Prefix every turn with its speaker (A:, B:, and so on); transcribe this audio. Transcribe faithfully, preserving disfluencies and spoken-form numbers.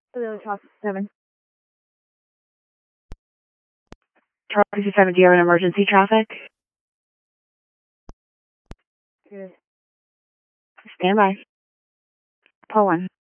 A: Hello, Charles seven. Charles sixty-seven, do you have an emergency traffic? Good. Stand by. Pull one.